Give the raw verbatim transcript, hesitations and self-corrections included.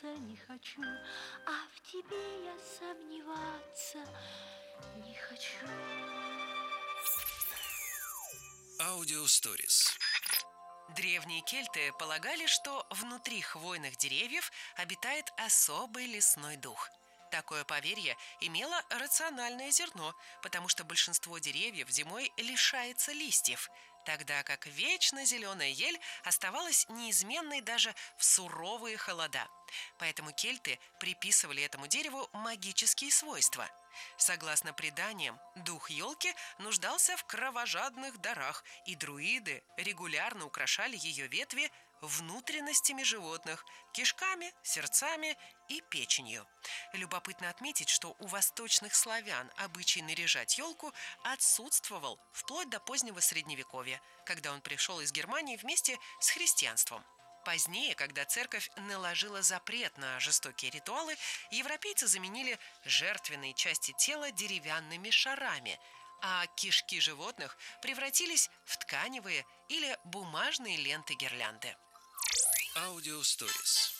сомневаться не хочу, а в тебе я сомневаться не хочу. Аудиосторис. Древние кельты полагали, что внутри хвойных деревьев обитает особый лесной дух. Такое поверье имело рациональное зерно, потому что большинство деревьев зимой лишается листьев, тогда как вечно зеленая ель оставалась неизменной даже в суровые холода. Поэтому кельты приписывали этому дереву магические свойства. Согласно преданиям, дух елки нуждался в кровожадных дарах, и друиды регулярно украшали ее ветви внутренностями животных, кишками, сердцами и печенью. Любопытно отметить, что у восточных славян обычай наряжать елку отсутствовал вплоть до позднего Средневековья, когда он пришел из Германии вместе с христианством. Позднее, когда церковь наложила запрет на жестокие ритуалы, европейцы заменили жертвенные части тела деревянными шарами, а кишки животных превратились в тканевые или бумажные ленты-гирлянды. Аудиосторис.